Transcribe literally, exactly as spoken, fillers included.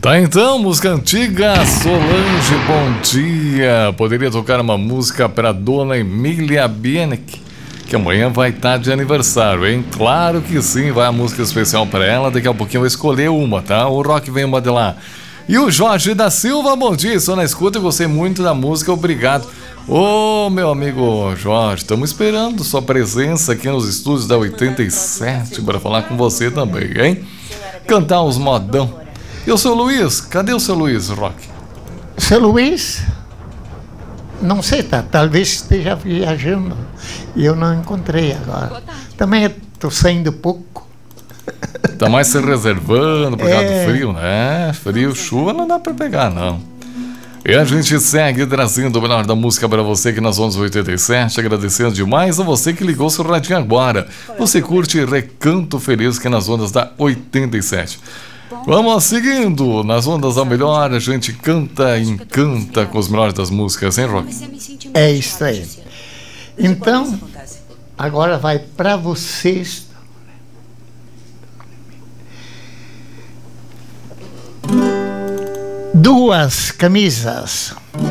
Tá então, música antiga, Solange, bom dia. Poderia tocar uma música para Dona Emília Bienick, que amanhã vai estar de aniversário, hein? Claro que sim, vai a música especial para ela. Daqui a pouquinho eu vou escolher uma, tá? O Rock vem uma de lá. E o Jorge da Silva, bom dia, estou na escuta e gostei muito da música, obrigado. Ô, meu amigo Jorge, estamos esperando sua presença aqui nos estúdios da oitenta e sete para falar com você também, hein? Cantar os modão. E o seu Luiz? Cadê o seu Luiz, Rock? Seu Luiz? Não sei, tá, talvez esteja viajando e eu não encontrei agora. Também estou saindo pouco. Tá mais se reservando por causa é... do frio, né? Frio, chuva não dá para pegar, não. E a gente segue trazendo o melhor da música para você aqui nas ondas oitenta e sete, agradecendo demais a você que ligou seu radinho agora. Você curte Recanto Feliz aqui nas ondas da oitenta e sete. Vamos seguindo, nas ondas da melhor, a gente canta e encanta com os melhores das músicas, hein, Rock? É isso aí. Então, agora vai para vocês. Duas camisas.